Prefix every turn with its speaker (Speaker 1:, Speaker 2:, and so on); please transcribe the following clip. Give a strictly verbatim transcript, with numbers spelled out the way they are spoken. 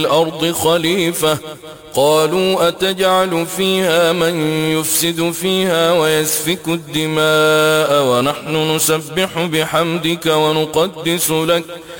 Speaker 1: الأرض خليفة قالوا أتجعل فيها من يفسد فيها ويسفك الدماء ونحن نسبح بحمدك ونقدس لك